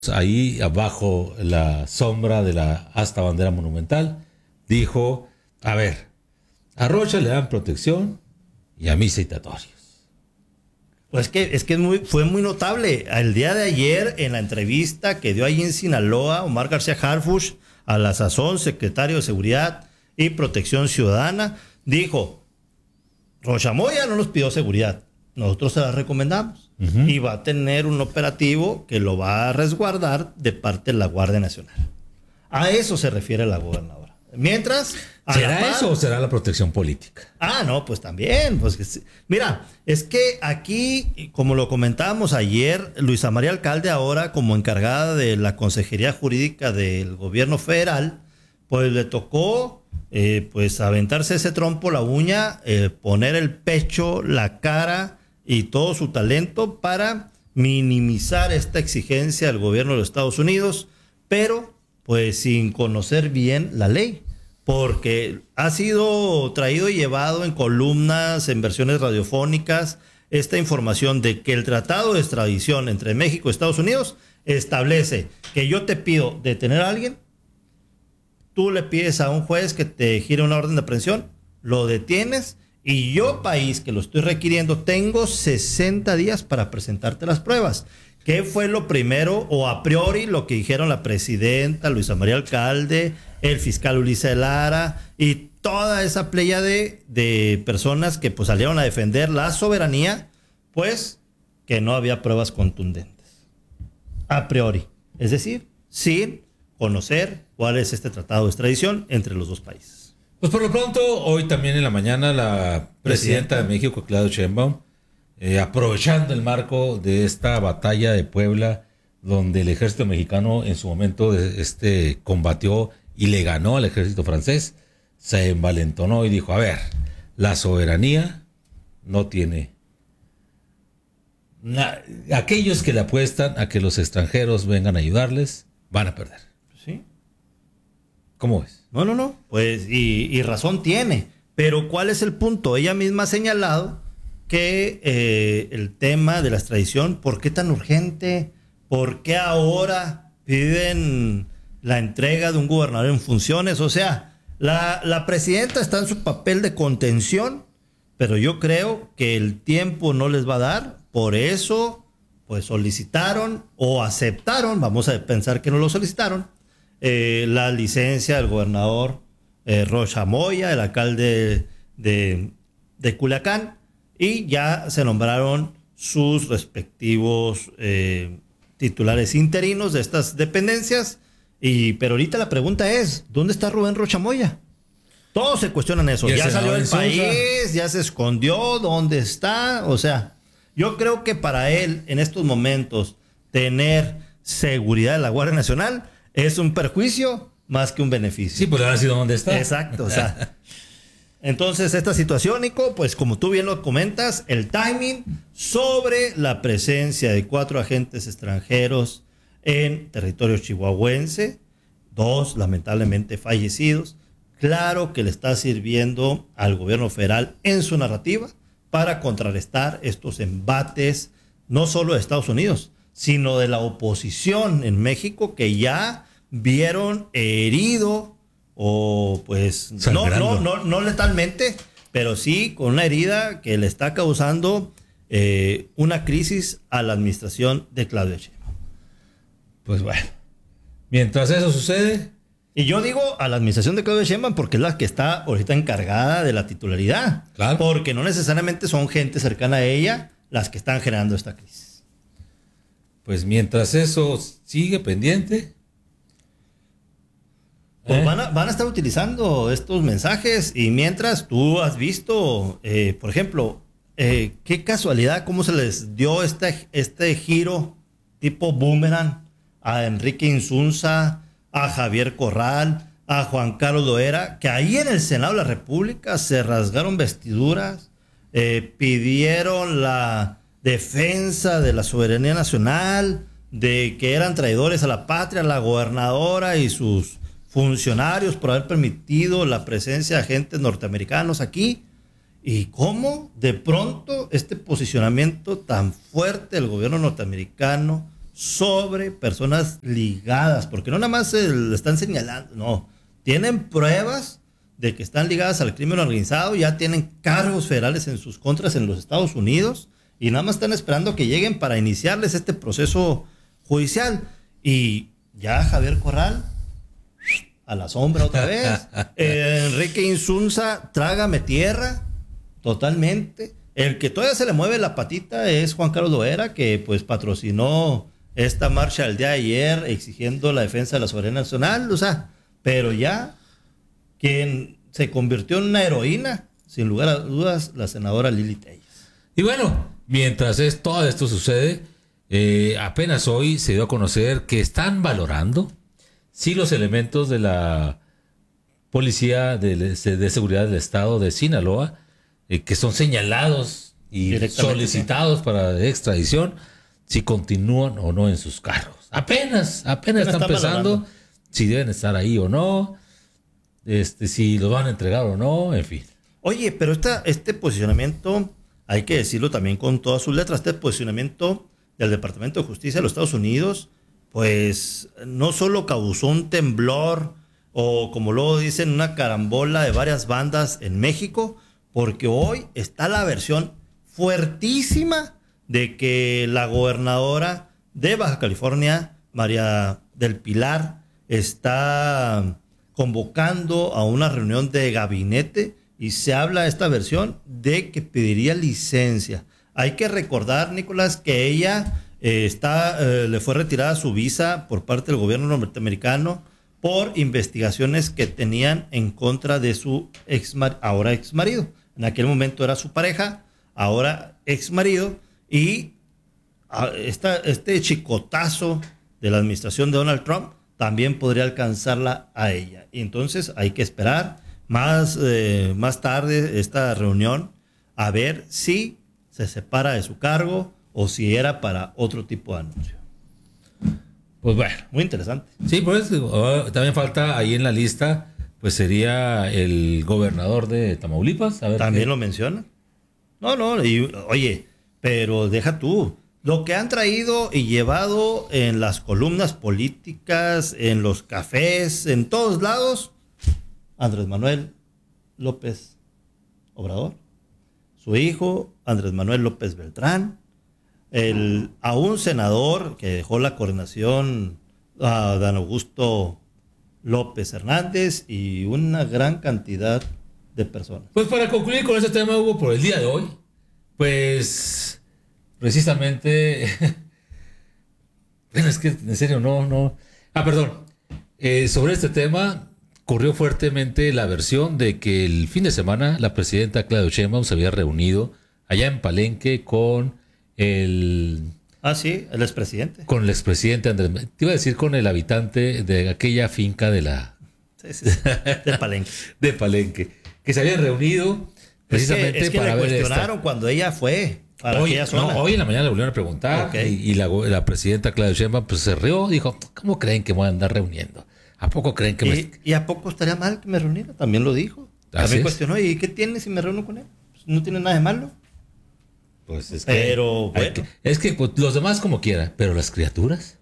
ahí abajo la sombra de la asta bandera monumental, dijo, a ver, a Rocha le dan protección y a mí citatorios. Pues fue muy notable. El día de ayer, en la entrevista que dio ahí en Sinaloa, Omar García Harfuch, a la sazón secretario de Seguridad y Protección Ciudadana, dijo, Rocha Moya no nos pidió seguridad, nosotros se la recomendamos. Y va a tener un operativo que lo va a resguardar de parte de la Guardia Nacional. A eso se refiere la gobernadora. Mientras... ¿Será eso o será la protección política? No, pues también. Pues, mira, es que aquí, como lo comentábamos ayer, Luisa María Alcalde, ahora como encargada de la Consejería Jurídica del Gobierno Federal, pues le tocó pues aventarse ese trompo, la uña, poner el pecho, la cara y todo su talento para minimizar esta exigencia del gobierno de los Estados Unidos, pero pues sin conocer bien la ley, porque ha sido traído y llevado en columnas, en versiones radiofónicas, esta información de que el tratado de extradición entre México y Estados Unidos establece que yo te pido detener a alguien, tú le pides a un juez que te gire una orden de aprehensión, lo detienes, y yo, país que lo estoy requiriendo, tengo 60 días para presentarte las pruebas. ¿Qué fue lo primero o a priori lo que dijeron la presidenta Luisa María Alcalde, el fiscal Ulises Lara y toda esa playa de personas que pues salieron a defender la soberanía? Pues que no había pruebas contundentes. A priori. Es decir, sin conocer cuál es este tratado de extradición entre los dos países. Pues por lo pronto, hoy también en la mañana, la presidenta de México, Claudia Sheinbaum, aprovechando el marco de esta batalla de Puebla, donde el ejército mexicano en su momento combatió y le ganó al ejército francés, se envalentonó y dijo, a ver, la soberanía no tiene... aquellos que le apuestan a que los extranjeros vengan a ayudarles, van a perder. ¿Sí? ¿Cómo ves? No. Pues, y razón tiene. Pero ¿cuál es el punto? Ella misma ha señalado que el tema de la extradición, ¿por qué tan urgente? ¿Por qué ahora piden la entrega de un gobernador en funciones? O sea, la presidenta está en su papel de contención, pero yo creo que el tiempo no les va a dar. Por eso, pues solicitaron o aceptaron, vamos a pensar que no lo solicitaron, la licencia del gobernador Rocha Moya, el alcalde de Culiacán, y ya se nombraron sus respectivos titulares interinos de estas dependencias. Pero ahorita la pregunta es, ¿dónde está Rubén Rocha Moya? Todos se cuestionan eso. Ya salió del país, ya se escondió, ¿dónde está? O sea, yo creo que para él, en estos momentos, tener seguridad de la Guardia Nacional es un perjuicio más que un beneficio. Sí, pues ahora sí, ¿dónde está? Exacto, o sea. Entonces, esta situación, Nico, pues como tú bien lo comentas, el timing sobre la presencia de 4 agentes extranjeros en territorio chihuahuense, 2 lamentablemente fallecidos, claro que le está sirviendo al gobierno federal en su narrativa para contrarrestar estos embates, no solo de Estados Unidos, sino de la oposición en México, que ya vieron herido o pues no letalmente, pero sí con una herida que le está causando una crisis a la administración de Claudia Sheinbaum. Pues bueno, mientras eso sucede... Y yo digo a la administración de Claudia Sheinbaum porque es la que está ahorita encargada de la titularidad. Claro. Porque no necesariamente son gente cercana a ella las que están generando esta crisis. Pues mientras eso sigue pendiente... Pues van a estar utilizando estos mensajes y mientras tú has visto, por ejemplo, qué casualidad cómo se les dio este giro tipo boomerang a Enrique Insunza, a Javier Corral, a Juan Carlos Loera, que ahí en el Senado de la República se rasgaron vestiduras, pidieron la defensa de la soberanía nacional, de que eran traidores a la patria, la gobernadora y sus funcionarios por haber permitido la presencia de agentes norteamericanos aquí. ¿Y cómo de pronto este posicionamiento tan fuerte del gobierno norteamericano sobre personas ligadas, porque no nada más le están señalando, no, tienen pruebas de que están ligadas al crimen organizado, ya tienen cargos federales en sus contras en los Estados Unidos y nada más están esperando que lleguen para iniciarles este proceso judicial. Y ya Javier Corral a la sombra otra vez. Enrique Insunza, trágame tierra totalmente. El que todavía se le mueve la patita es Juan Carlos Loera, que pues patrocinó esta marcha el día de ayer exigiendo la defensa de la soberanía nacional, o sea, pero ya quien se convirtió en una heroína, sin lugar a dudas, la senadora Lili Telles. Y bueno, mientras todo esto sucede, apenas hoy se dio a conocer que están valorando si los elementos de la Policía de Seguridad del Estado de Sinaloa, que son señalados y solicitados para extradición, si continúan o no en sus cargos. Apenas están pensando si deben estar ahí o no, si los van a entregar o no, en fin. Oye, pero este posicionamiento, hay que decirlo también con todas sus letras, este posicionamiento del Departamento de Justicia de los Estados Unidos, pues no solo causó un temblor o, como luego dicen, una carambola de varias bandas en México, porque hoy está la versión fuertísima de que la gobernadora de Baja California, María del Pilar, está convocando a una reunión de gabinete y se habla de esta versión de que pediría licencia. Hay que recordar, Nicolás, que ella le fue retirada su visa por parte del gobierno norteamericano por investigaciones que tenían en contra de su ahora ex marido. En aquel momento era su pareja, ahora ex marido, y este chicotazo de la administración de Donald Trump también podría alcanzarla a ella. Y entonces hay que esperar más tarde esta reunión a ver si se separa de su cargo o si era para otro tipo de anuncio. Pues bueno. Muy interesante. Sí, pues también falta ahí en la lista, pues sería el gobernador de Tamaulipas. A ver, también lo menciona. No, oye, pero deja tú. Lo que han traído y llevado en las columnas políticas, en los cafés, en todos lados, Andrés Manuel López Obrador, su hijo Andrés Manuel López Beltrán, a un senador que dejó la coordinación, a Dan Augusto López Hernández, y una gran cantidad de personas. Pues para concluir con este tema, Hugo, por el día de hoy, pues precisamente, bueno, es que en serio no. Perdón. Sobre este tema corrió fuertemente la versión de que el fin de semana la presidenta Claudia Sheinbaum se había reunido allá en Palenque con el expresidente. Con el expresidente Andrés. Te iba a decir con el habitante de aquella finca de de Palenque. De Palenque. Que se habían reunido precisamente para ver. Cuestionaron cuando ella fue. Hoy en la mañana le volvieron a preguntar, okay. y la presidenta Claudia Sheinbaum pues se rió, dijo, ¿cómo creen que me voy a andar reuniendo? ¿A poco creen que ¿Y a poco estaría mal que me reuniera? También lo dijo. También cuestionó, ¿y qué tiene si me reúno con él? Pues no tiene nada de malo. Pues es que, pero bueno. Es que pues, los demás como quiera, pero las criaturas.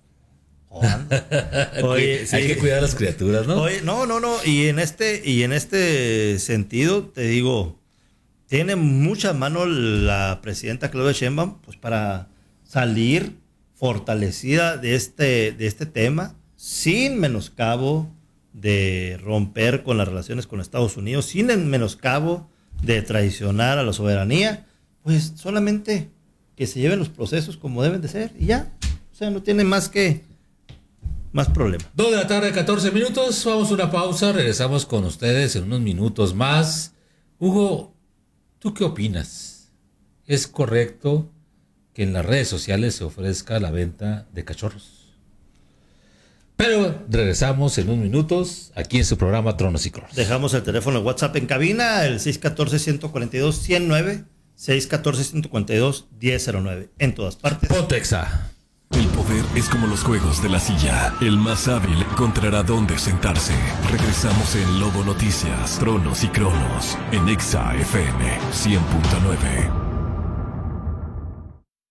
Oye, hay que cuidar a las criaturas, ¿no? Oye, no. Y en este sentido, te digo, tiene muchas manos la presidenta Claudia Sheinbaum pues, para salir fortalecida de este tema, sin menoscabo de romper con las relaciones con Estados Unidos, sin el menoscabo de traicionar a la soberanía, pues solamente que se lleven los procesos como deben de ser y ya. O sea, no tiene más problema. 2 de la tarde, 14 minutos. Vamos a una pausa. Regresamos con ustedes en unos minutos más. Hugo, ¿tú qué opinas? ¿Es correcto que en las redes sociales se ofrezca la venta de cachorros? Pero regresamos en unos minutos aquí en su programa Tronos y Cronos. Dejamos el teléfono de WhatsApp en cabina, el 614-142-109, 614-142-1009. En todas partes. Pontexa. El poder es como los juegos de la silla. El más hábil encontrará dónde sentarse. Regresamos en Lobo Noticias, Tronos y Cronos, en Exa FM 100.9.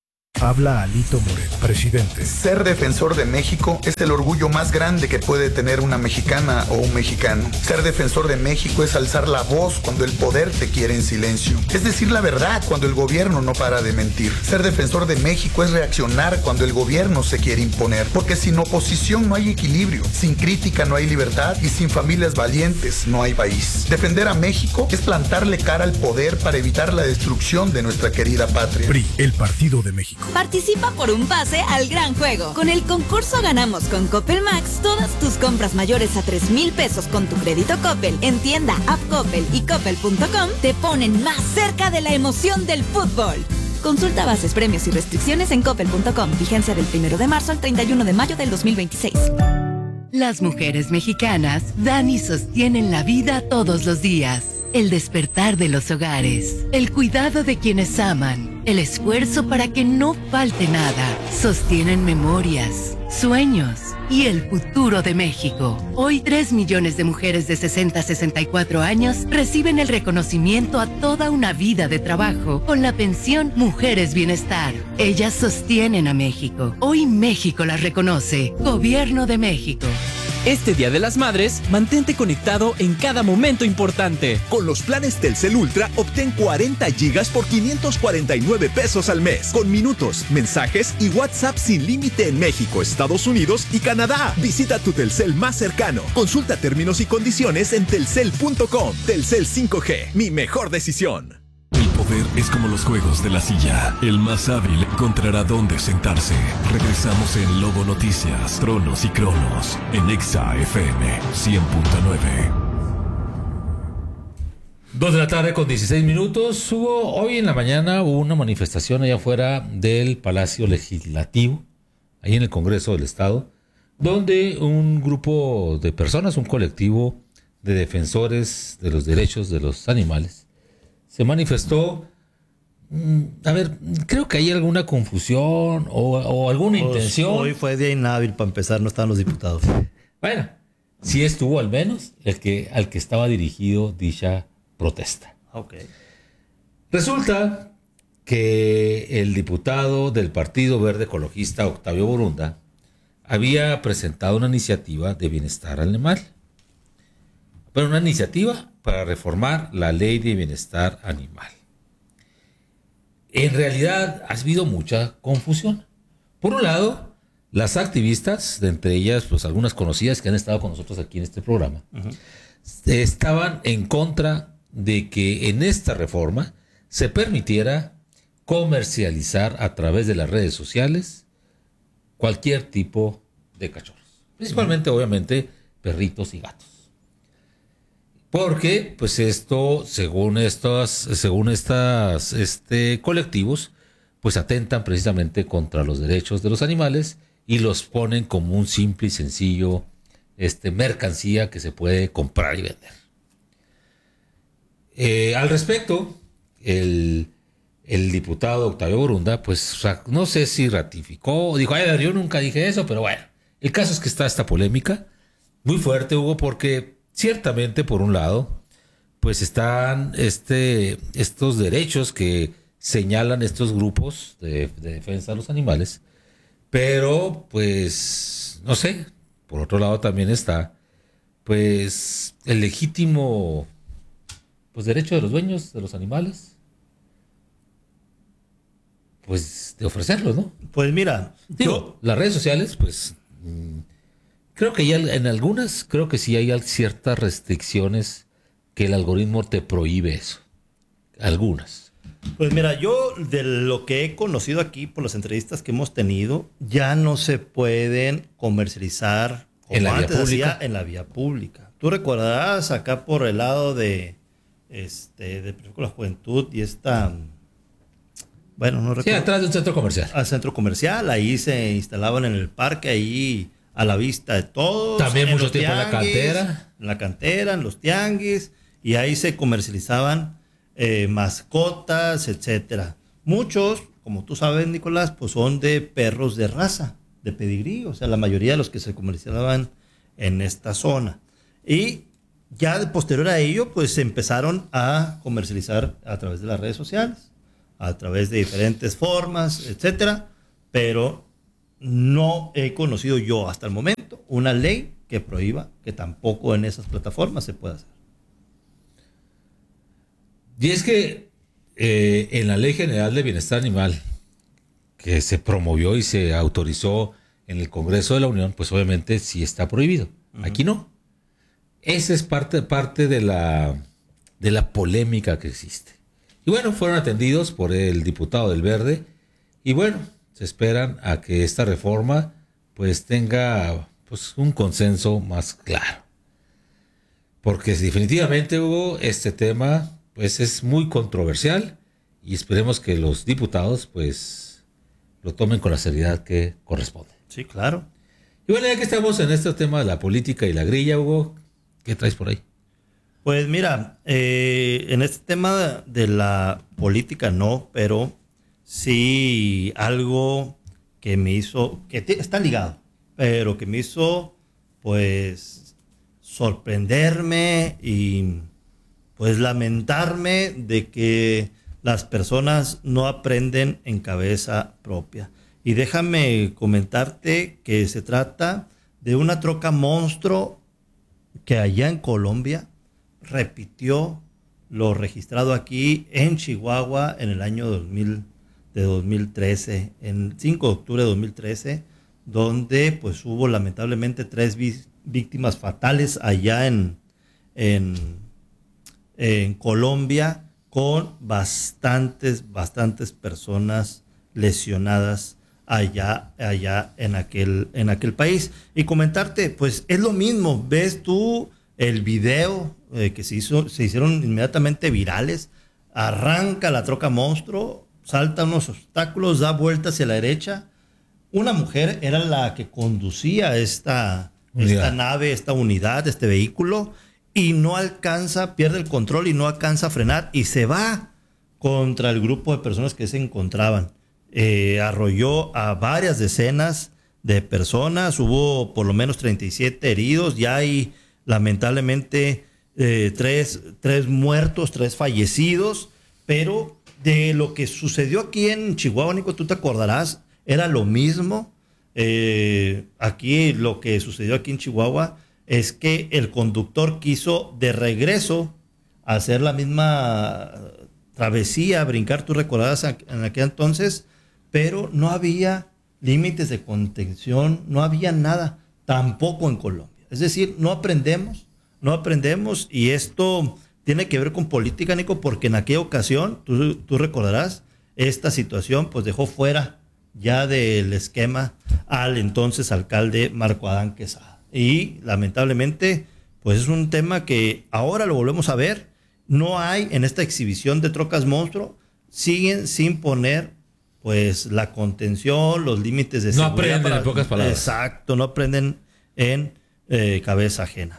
Habla Alito Moreno, presidente. Ser defensor de México es el orgullo más grande que puede tener una mexicana o un mexicano. Ser defensor de México es alzar la voz cuando el poder te quiere en silencio. Es decir la verdad cuando el gobierno no para de mentir. Ser defensor de México es reaccionar cuando el gobierno se quiere imponer. Porque sin oposición no hay equilibrio, sin crítica no hay libertad y sin familias valientes no hay país. Defender a México es plantarle cara al poder para evitar la destrucción de nuestra querida patria. PRI, el Partido de México. Participa por un pase al gran juego. Con el concurso Ganamos con Coppel Max, todas tus compras mayores a 3,000 pesos con tu crédito Coppel en tienda, app Coppel y coppel.com te ponen más cerca de la emoción del fútbol. Consulta bases, premios y restricciones en coppel.com. Vigencia del 1 de marzo al 31 de mayo del 2026. Las mujeres mexicanas dan y sostienen la vida todos los días. El despertar de los hogares, el cuidado de quienes aman, el esfuerzo para que no falte nada, sostienen memorias, sueños y el futuro de México. Hoy 3 millones de mujeres de 60 a 64 años reciben el reconocimiento a toda una vida de trabajo con la pensión Mujeres Bienestar. Ellas sostienen a México. Hoy México las reconoce. Gobierno de México. Este Día de las Madres, mantente conectado en cada momento importante. Con los planes Telcel Ultra, obtén 40 gigas por 549 pesos al mes, con minutos, mensajes y WhatsApp sin límite en México, Estados Unidos y Canadá. Visita tu Telcel más cercano. Consulta términos y condiciones en telcel.com. Telcel 5G, mi mejor decisión. El poder es como los juegos de la silla. El más hábil encontrará dónde sentarse. Regresamos en Lobo Noticias, Tronos y Cronos, en Exa FM 100.9. 2 de la tarde con 16 minutos. Hoy en la mañana hubo una manifestación allá afuera del Palacio Legislativo, ahí en el Congreso del Estado, donde un grupo de personas, un colectivo de defensores de los derechos de los animales, se manifestó. A ver, creo que hay alguna confusión o alguna intención. Hoy fue día inhábil para empezar, no estaban los diputados. Bueno, sí estuvo al menos al que estaba dirigido dicha protesta. Okay. Resulta que el diputado del Partido Verde Ecologista, Octavio Borunda, había presentado una iniciativa de bienestar animal. Pero una iniciativa para reformar la ley de bienestar animal. En realidad ha habido mucha confusión. Por un lado, las activistas, de entre ellas pues algunas conocidas que han estado con nosotros aquí en este programa, estaban en contra de que en esta reforma se permitiera comercializar a través de las redes sociales cualquier tipo de cachorros. Principalmente, obviamente, perritos y gatos. Porque, pues esto, según estos colectivos, pues atentan precisamente contra los derechos de los animales y los ponen como un simple y sencillo mercancía que se puede comprar y vender. Al respecto, el diputado Octavio Borunda, pues no sé si ratificó o dijo, ay, yo nunca dije eso, pero bueno, el caso es que está esta polémica muy fuerte, Hugo, porque ciertamente, por un lado, pues están estos derechos que señalan estos grupos de defensa de los animales, pero, pues, no sé, por otro lado también está, pues, el legítimo, pues, derecho de los dueños de los animales, pues, de ofrecerlos, ¿no? Pues mira, las redes sociales, pues... creo que ya en algunas, creo que sí hay ciertas restricciones que el algoritmo te prohíbe eso. Algunas. Pues mira, yo de lo que he conocido aquí por las entrevistas que hemos tenido, ya no se pueden comercializar como en la antes vía pública. hacía en la vía pública. Tú recordarás acá por el lado de la Juventud y bueno, no recuerdo. Sí, atrás de un centro comercial. Al centro comercial, ahí se instalaban en el parque, ahí a la vista de todos. También mucho tiempo en la cantera. En la cantera, en los tianguis, y ahí se comercializaban mascotas, etcétera. Muchos, como tú sabes, Nicolás, pues son de perros de raza, de pedigrí, o sea, la mayoría de los que se comercializaban en esta zona. Y ya de posterior a ello, pues se empezaron a comercializar a través de las redes sociales, a través de diferentes formas, etcétera. pero no he conocido yo hasta el momento una ley que prohíba que tampoco en esas plataformas se pueda hacer. Y es que en la Ley General de Bienestar Animal, que se promovió y se autorizó en el Congreso de la Unión, pues obviamente sí está prohibido. Aquí no. Esa es parte de la polémica que existe. Y bueno, fueron atendidos por el diputado del Verde. Y bueno, se esperan a que esta reforma pues tenga pues un consenso más claro. Porque definitivamente, Hugo, este tema pues es muy controversial y esperemos que los diputados pues lo tomen con la seriedad que corresponde. Sí, claro. Y bueno, ya que estamos en este tema de la política y la grilla, Hugo, ¿qué traes por ahí? Pues mira, en este tema de la política no, pero sí algo que me hizo, está ligado, pero que me hizo pues sorprenderme y pues lamentarme de que las personas no aprenden en cabeza propia. Y déjame comentarte que se trata de una troca monstruo que allá en Colombia repitió lo registrado aquí en Chihuahua en el año 2013, en 5 de octubre de 2013, donde pues hubo lamentablemente 3 víctimas fatales allá en Colombia, con bastantes personas lesionadas allá en aquel país. Y comentarte, pues es lo mismo, ves tú el video que se hicieron inmediatamente virales, arranca la troca monstruo, salta unos obstáculos, da vuelta hacia la derecha. Una mujer era la que conducía esta nave, esta unidad, este vehículo, y no alcanza, pierde el control y no alcanza a frenar y se va contra el grupo de personas que se encontraban. Arrolló a varias decenas de personas, hubo por lo menos 37 heridos, ya hay lamentablemente 3 muertos, 3 fallecidos, pero de lo que sucedió aquí en Chihuahua, Nico, tú te acordarás, era lo mismo. Aquí lo que sucedió aquí en Chihuahua es que el conductor quiso de regreso hacer la misma travesía, brincar, tú recordarás en aquel entonces, pero no había límites de contención, no había nada, tampoco en Colombia. Es decir, no aprendemos y esto tiene que ver con política, Nico, porque en aquella ocasión, tú recordarás, esta situación pues dejó fuera ya del esquema al entonces alcalde Marco Adán Quesada. Y lamentablemente, pues es un tema que ahora lo volvemos a ver. No hay en esta exhibición de trocas monstruo, siguen sin poner pues la contención, los límites de seguridad. No aprenden, en pocas palabras. Exacto, no aprenden en cabeza ajena.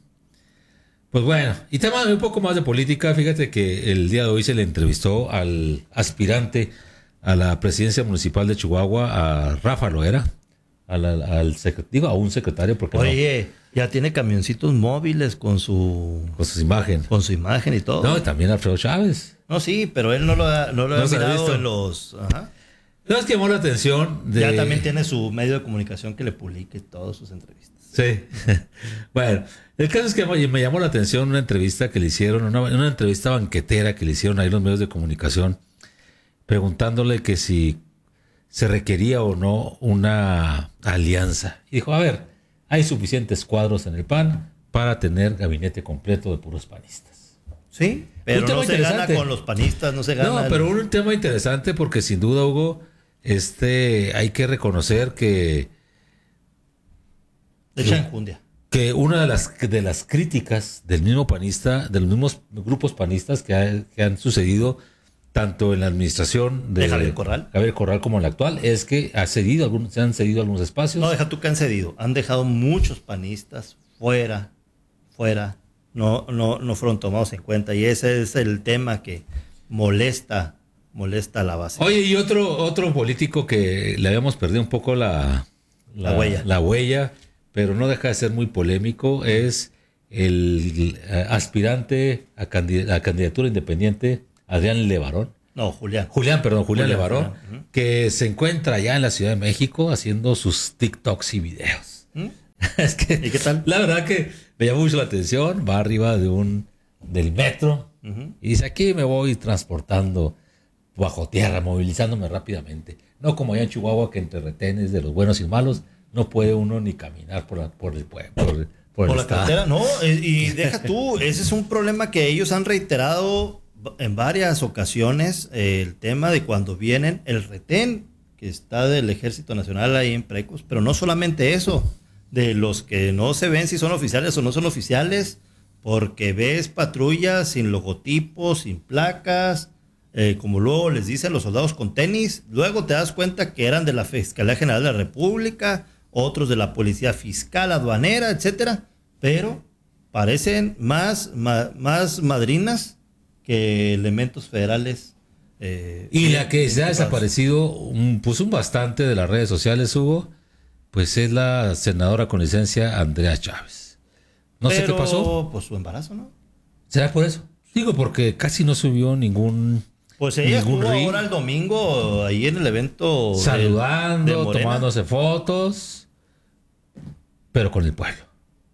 Pues bueno, y tema un poco más de política. Fíjate que el día de hoy se le entrevistó al aspirante a la presidencia municipal de Chihuahua, a Rafa Loera, a un secretario, porque oye, ya tiene camioncitos móviles con su imagen. Con su imagen y todo. No, y también Alfredo Chávez. No, sí, pero él no lo ha mirado en los... Ajá. ¿No es que llamó la atención? Ya también tiene su medio de comunicación que le publique todas sus entrevistas. Sí. Bueno, el caso es que me llamó la atención una entrevista que le hicieron, una entrevista banquetera que le hicieron ahí los medios de comunicación, preguntándole que si se requería o no una alianza. Y dijo, a ver, hay suficientes cuadros en el PAN para tener gabinete completo de puros panistas. Sí, pero no se gana con los panistas, no se gana. No, pero un tema interesante porque sin duda, Hugo, hay que reconocer que de Chanjundia. Que una de las críticas del mismo panista, de los mismos grupos panistas que han sucedido tanto en la administración de Javier Corral como en la actual, es que se han cedido algunos espacios. No, deja tú que han cedido. Han dejado muchos panistas fuera. No fueron tomados en cuenta. Y ese es el tema que molesta a la base. Oye, y otro político que le habíamos perdido un poco la huella, pero no deja de ser muy polémico, es el aspirante a candidatura independiente, Adrián Levarón, No, Julián. Julián Levarón, Julián. que se encuentra allá en la Ciudad de México haciendo sus TikToks y videos. Es que, ¿y qué tal? La verdad que me llamó mucho la atención. Va arriba del metro y dice, aquí me voy transportando bajo tierra, movilizándome rápidamente. No como allá en Chihuahua, que entre retenes de los buenos y malos no puede uno ni caminar por el pueblo. Por la carretera, no, y deja tú, ese es un problema que ellos han reiterado en varias ocasiones, el tema de cuando vienen el retén que está del Ejército Nacional ahí en Precos, pero no solamente eso, de los que no se ven si son oficiales o no son oficiales, porque ves patrullas sin logotipos, sin placas, como luego les dicen los soldados con tenis, luego te das cuenta que eran de la Fiscalía General de la República, otros de la Policía Fiscal, Aduanera, etcétera, pero parecen más madrinas que elementos federales. Y la que se ha desaparecido un bastante de las redes sociales, Hugo, pues es la senadora con licencia Andrea Chávez. No sé qué pasó. Pues su embarazo, ¿no? ¿Será por eso? Digo, porque casi no subió ningún... Pues ella estuvo ahora el domingo ahí en el evento. Saludando, tomándose fotos, pero con el pueblo.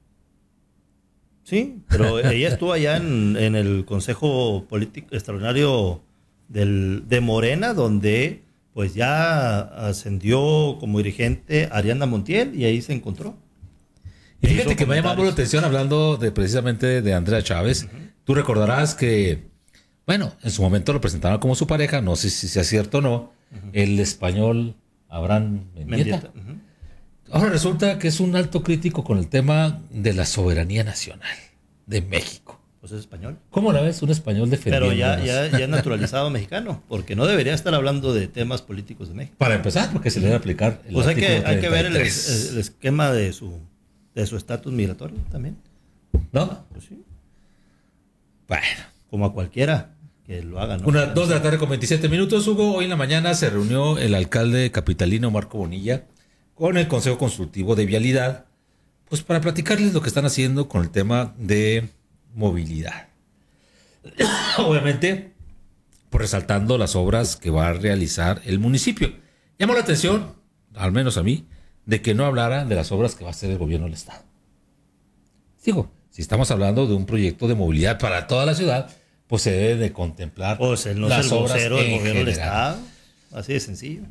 Sí, pero ella estuvo allá en el Consejo Político Extraordinario de Morena, donde pues ya ascendió como dirigente Ariadna Montiel y ahí se encontró. Y fíjate que me ha llamado la atención hablando precisamente de Andrea Chávez. Tú recordarás que, bueno, en su momento lo presentaron como su pareja, no sé si sea cierto o no, el español Abraham Mendieta. Ahora resulta que es un alto crítico con el tema de la soberanía nacional de México. Pues es español. ¿Cómo la ves? Un español defendiendo. Pero ya naturalizado mexicano, porque no debería estar hablando de temas políticos de México. Para empezar, porque se le debe aplicar el pues hay que ver el 33. esquema de su estatus migratorio también. ¿No? Pues sí. Bueno. Como a cualquiera que lo haga, ¿no? 2 de la tarde con 27 minutos, Hugo. Hoy en la mañana se reunió el alcalde capitalino Marco Bonilla con el Consejo Consultivo de Vialidad, pues para platicarles lo que están haciendo con el tema de movilidad. Obviamente, pues resaltando las obras que va a realizar el municipio. Llamó la atención, al menos a mí, de que no hablara de las obras que va a hacer el gobierno del estado. Digo, si estamos hablando de un proyecto de movilidad para toda la ciudad, pues se debe de contemplar pues él no las es el obras vocero del gobierno del general. estado, así de sencillo.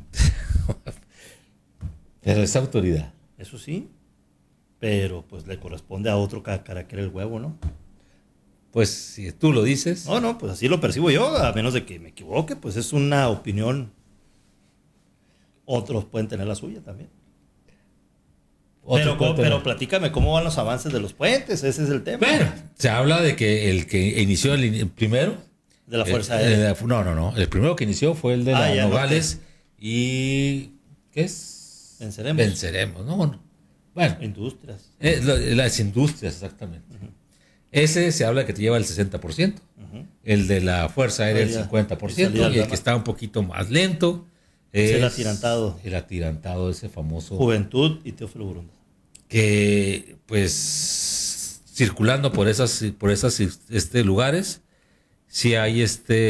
Pero es autoridad. Eso sí, pero pues le corresponde a otro caraquel el huevo, ¿no? Pues si tú lo dices. No, pues así lo percibo yo, a menos de que me equivoque, pues es una opinión. Otros pueden tener la suya también. Pero platícame cómo van los avances de los puentes, ese es el tema. Bueno, se habla de que el que inició el primero... De la Fuerza Aérea. No. El primero que inició fue el de la Nogales y... ¿Qué es? Venceremos, ¿no? Bueno. Industrias. Las industrias, exactamente. Ese se habla que te lleva el 60%. El de la Fuerza Aérea el 50%. Y el que está un poquito más lento es el atirantado. El atirantado, ese famoso... Juventud y Teófilo Burunda. Que, pues, circulando por esas lugares, sí hay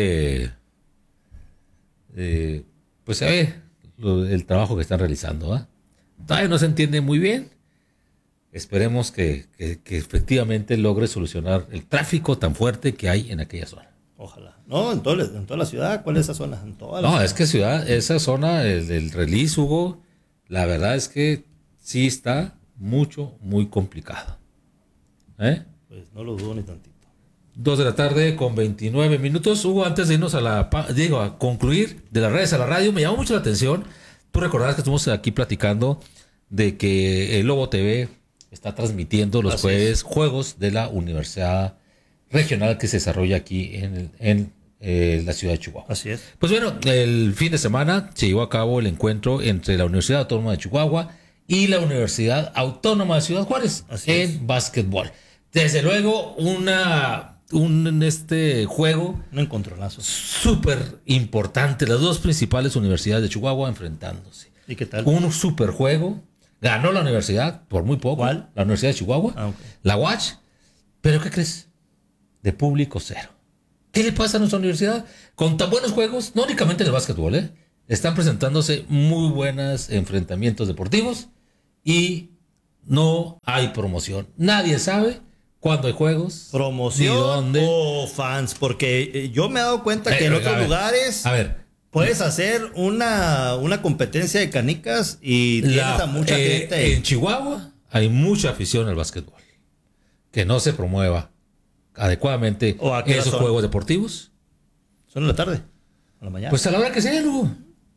pues se ve el trabajo que están realizando, ¿eh? Todavía no se entiende muy bien. Esperemos que efectivamente logre solucionar el tráfico tan fuerte que hay en aquella zona. Ojalá. No, en toda la ciudad. ¿Cuál es esa zona? En toda la ciudad. Es que esa zona, el release, Hugo, la verdad es que sí está muy complicado. Pues no lo dudo ni tantito. 2 de la tarde con 29 minutos. Hugo, antes de irnos a concluir de las redes a la radio, me llamó mucho la atención. Tú recordarás que estuvimos aquí platicando de que el Lobo TV está transmitiendo los juegos de la Universidad Regional que se desarrolla aquí en la ciudad de Chihuahua. Así es. Pues bueno, el fin de semana se llevó a cabo el encuentro entre la Universidad Autónoma de Chihuahua y la Universidad Autónoma de Ciudad Juárez en básquetbol. Desde luego, un juego, un encontronazo súper importante, las dos principales universidades de Chihuahua enfrentándose. ¿Y qué tal? Un súper juego, ganó la universidad por muy poco. ¿Cuál? La Universidad de Chihuahua, la UACH, pero ¿qué crees? De público cero. ¿Qué le pasa a nuestra universidad? Con tan buenos juegos, no únicamente en el básquetbol, están presentándose muy buenos enfrentamientos deportivos y no hay promoción. Nadie sabe cuándo hay juegos, promoción ni dónde. O fans, porque yo me he dado cuenta que en otros lugares puedes hacer una competencia de canicas y tienes a mucha gente. En Chihuahua hay mucha afición al básquetbol. Que no se promueva adecuadamente esos juegos deportivos. ¿Son en la tarde? ¿A la mañana? Pues a la hora que sea, Lugo.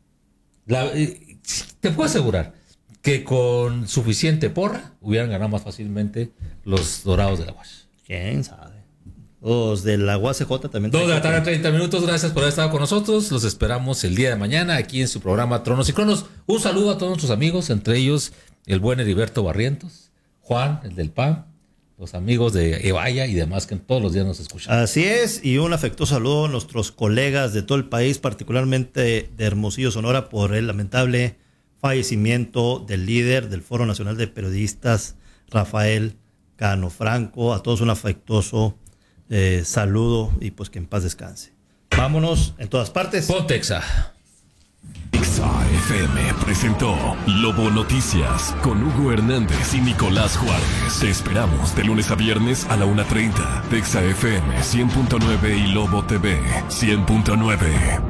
Te puedo asegurar que con suficiente porra hubieran ganado más fácilmente los Dorados de la UAS. ¿Quién sabe? Los de la UACJ también. 2 de la tarde, 30 minutos. Gracias por haber estado con nosotros. Los esperamos el día de mañana aquí en su programa Tronos y Cronos. Un saludo a todos nuestros amigos, entre ellos el buen Heriberto Barrientos, Juan, el del PAN, los amigos de Evaya y demás que todos los días nos escuchan. Así es, y un afectuoso saludo a nuestros colegas de todo el país, particularmente de Hermosillo, Sonora, por el lamentable fallecimiento del líder del Foro Nacional de Periodistas, Rafael Cano Franco. A todos un afectuoso saludo y pues que en paz descanse. Vámonos en todas partes. Ponte Exa. Exa FM presentó Lobo Noticias con Hugo Hernández y Nicolás Juárez. Te esperamos de lunes a viernes a la 1:30. Exa FM 100.9 y Lobo TV 100.9.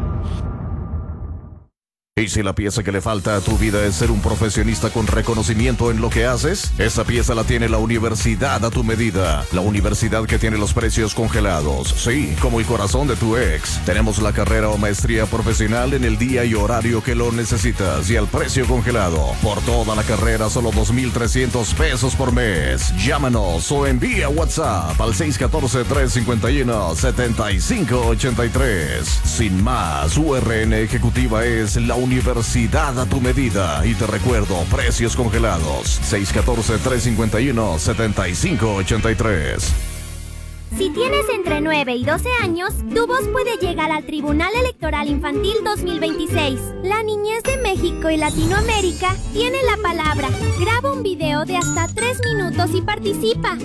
¿Y si la pieza que le falta a tu vida es ser un profesionista con reconocimiento en lo que haces? Esa pieza la tiene la Universidad a tu medida. La universidad que tiene los precios congelados. Sí, como el corazón de tu ex. Tenemos la carrera o maestría profesional en el día y horario que lo necesitas y al precio congelado. Por toda la carrera, solo 2,300 pesos por mes. Llámanos o envía WhatsApp al 614-351-7583. Sin más, URN Ejecutiva es la Universidad a tu medida. Y te recuerdo, precios congelados. 614-351-7583. Si tienes entre 9 y 12 años, tu voz puede llegar al Tribunal Electoral Infantil 2026. La niñez de México y Latinoamérica tiene la palabra. Graba un video de hasta 3 minutos y participa.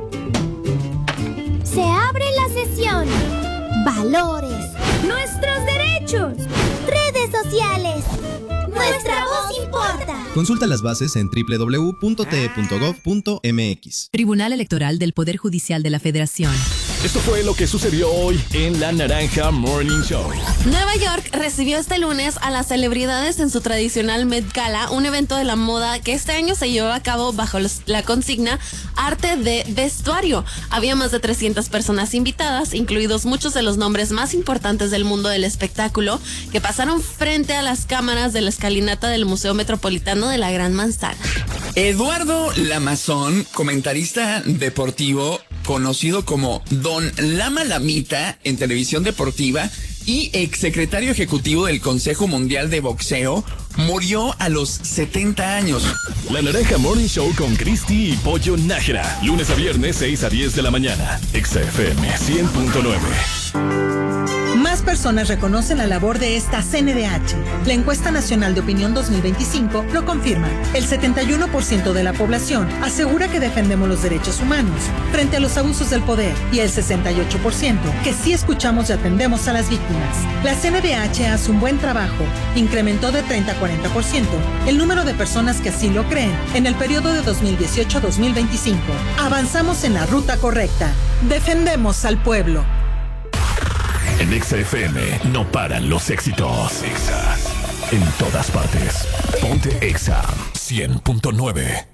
Se abre la sesión. Valores. Nuestros derechos. Redes sociales. Nuestra voz importa. Consulta las bases en www.te.gov.mx. Tribunal Electoral del Poder Judicial de la Federación. Esto fue lo que sucedió hoy en La Naranja Morning Show. Nueva York recibió este lunes a las celebridades en su tradicional Met Gala, un evento de la moda que este año se llevó a cabo bajo la consigna Arte de Vestuario. Había más de 300 personas invitadas, incluidos muchos de los nombres más importantes del mundo del espectáculo, que pasaron frente a las cámaras de la escalinata del Museo Metropolitano de la Gran Manzana. Eduardo Lamazón, comentarista deportivo, conocido como Don Lama Lamita en televisión deportiva y exsecretario ejecutivo del Consejo Mundial de Boxeo, murió a los 70 años. La Naranja Morning Show con Cristi y Pollo Nájera. Lunes a viernes, 6 a 10 de la mañana. Exa FM 100.9. Más personas reconocen la labor de esta CNDH. La encuesta nacional de opinión 2025 lo confirma. El 71% de la población asegura que defendemos los derechos humanos frente a los abusos del poder y el 68% que sí escuchamos y atendemos a las víctimas. La CNDH hace un buen trabajo. Incrementó de 30 a 40% el número de personas que así lo creen en el periodo de 2018 a 2025. Avanzamos en la ruta correcta. Defendemos al pueblo. En Exa FM no paran los éxitos. Exa. En todas partes. Ponte Exa 100.9.